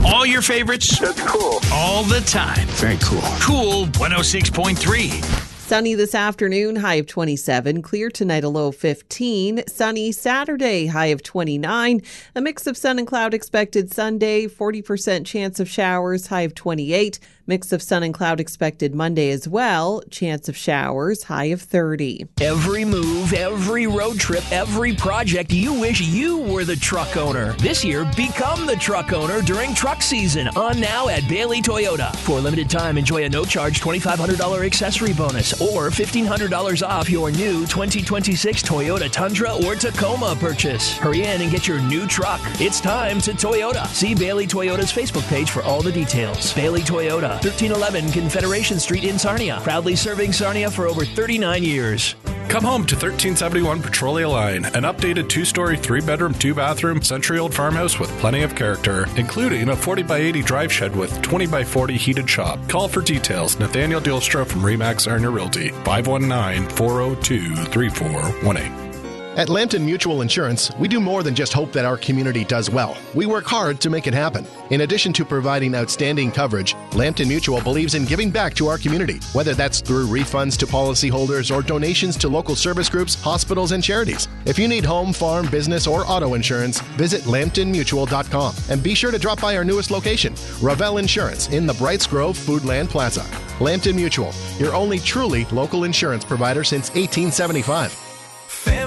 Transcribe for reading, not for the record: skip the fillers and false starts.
All your favorites. That's cool. All the time. Very cool. Cool 106.3. Sunny this afternoon, high of 27. Clear tonight, a low of 15. Sunny Saturday, high of 29. A mix of sun and cloud expected Sunday. 40% chance of showers, high of 28. Mix of sun and cloud expected Monday as well. Chance of showers, high of 30. Every move, every road trip, every project, you wish you were the truck owner. This year, become the truck owner during truck season. On now at Bailey Toyota. For a limited time, enjoy a no-charge $2,500 accessory bonus or $1,500 off your new 2026 Toyota Tundra or Tacoma purchase. Hurry in and get your new truck. It's time to Toyota. See Bailey Toyota's Facebook page for all the details. Bailey Toyota, 1311 Confederation Street in Sarnia. Proudly serving Sarnia for over 39 years. Come home to 1371 Petrolia Line, an updated 2-story, 3-bedroom, 2-bathroom, century-old farmhouse with plenty of character, including a 40x80 drive shed with 20x40 heated shop. Call for details. Nathaniel Dilstra from Remax Sarnia Realty, 519-402-3418. At Lambton Mutual Insurance, we do more than just hope that our community does well. We work hard to make it happen. In addition to providing outstanding coverage, Lambton Mutual believes in giving back to our community, whether that's through refunds to policyholders or donations to local service groups, hospitals, and charities. If you need home, farm, business, or auto insurance, visit lambtonmutual.com and be sure to drop by our newest location, Ravel Insurance, in the Brights Grove Foodland Plaza. Lambton Mutual, your only truly local insurance provider since 1875.